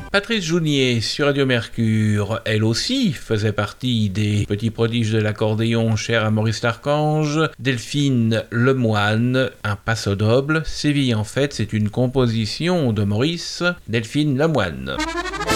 Patrice Jounier sur Radio Mercure, elle aussi faisait partie des petits prodiges de l'accordéon cher à Maurice Larchange. Delphine Lemoine, un passo doble. Séville en fait, c'est une composition de Maurice. Delphine Lemoine.